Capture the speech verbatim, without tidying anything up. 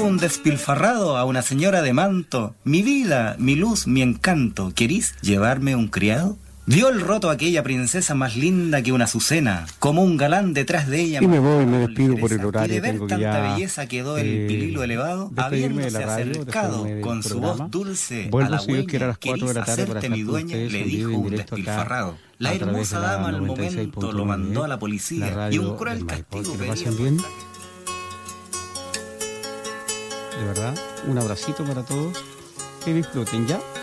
un despilfarrado, a una señora de manto. Mi vida, mi luz, mi encanto. ¿Querís llevarme un criado? Vio el roto aquella princesa más linda que una azucena, como un galán detrás de ella. Y me voy, me despido por el horario. Y de ver tengo tanta que ya, belleza quedó el eh, pililo elevado, habiéndose acercado con su voz dulce Vuelvo, a la si Dios quiere, a las cuatro de la tarde para hacerte estar mi con dueña, ustedes le en vivo dijo y en un directo acá, despilfarrado. La a través hermosa de la dama al noventa y seis momento punto lo nueve, mandó a la la policía radio y un cruel del Maipo. castigo Que lo pedía pasen por bien. tal- De verdad, un abracito para todos. Que disfruten ya.